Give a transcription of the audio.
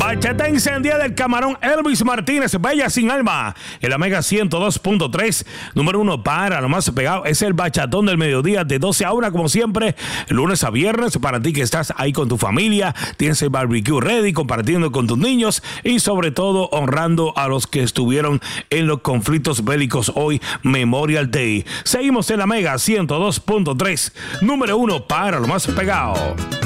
Bachata encendida del camarón Elvis Martínez, Bella sin alma. En la Mega 102.3, número 1 para lo más pegado. Es el bachatón del mediodía de 12 a 1, como siempre, lunes a viernes. Para ti que estás ahí con tu familia, tienes el barbecue ready, compartiendo con tus niños y sobre todo honrando a los que estuvieron en los conflictos bélicos hoy, Memorial Day. Seguimos en la Mega 102.3, número 1 para lo más pegado.